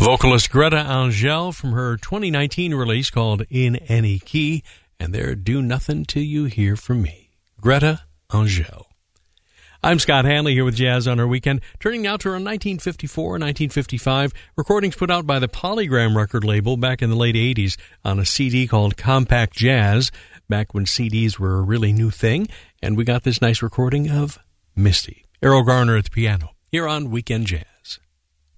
Vocalist Greta Angel from her 2019 release called In Any Key, and their Do Nothing Till You Hear From Me. Greta Angel. I'm Scott Hanley here with Jazz on Our Weekend, turning now to our 1954 and 1955 recordings put out by the Polygram record label back in the late 80s on a CD called Compact Jazz, back when CDs were a really new thing, and we got this nice recording of Misty. Errol Garner at the piano, here on Weekend Jazz.